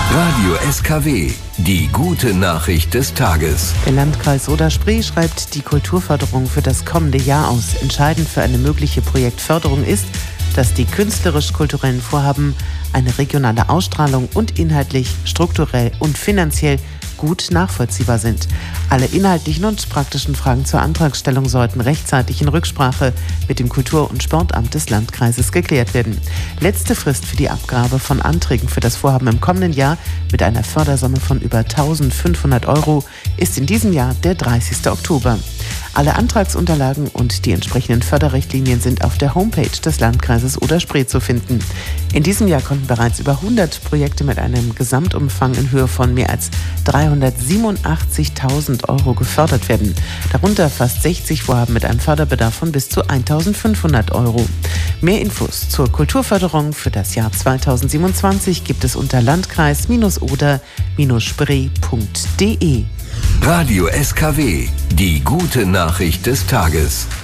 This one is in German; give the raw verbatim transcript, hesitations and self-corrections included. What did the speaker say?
Radio S K W, die gute Nachricht des Tages. Der Landkreis Oder-Spree schreibt die Kulturförderung für das kommende Jahr aus. Entscheidend für eine mögliche Projektförderung ist, dass die künstlerisch-kulturellen Vorhaben eine regionale Ausstrahlung und inhaltlich, strukturell und finanziell gut nachvollziehbar sind. Alle inhaltlichen und praktischen Fragen zur Antragstellung sollten rechtzeitig in Rücksprache mit dem Kultur- und Sportamt des Landkreises geklärt werden. Letzte Frist für die Abgabe von Anträgen für das Vorhaben im kommenden Jahr mit einer Fördersumme von über eintausendfünfhundert Euro ist in diesem Jahr der dreißigste Oktober. Alle Antragsunterlagen und die entsprechenden Förderrichtlinien sind auf der Homepage des Landkreises Oder-Spree zu finden. In diesem Jahr konnten bereits über hundert Projekte mit einem Gesamtumfang in Höhe von mehr als dreihundertsiebenundachtzigtausend Euro gefördert werden. Darunter fast sechzig Vorhaben mit einem Förderbedarf von bis zu eintausendfünfhundert Euro. Mehr Infos zur Kulturförderung für das Jahr zweitausendsiebenundzwanzig gibt es unter landkreis oder spree punkt de. Radio S K W, die gute Nachricht des Tages.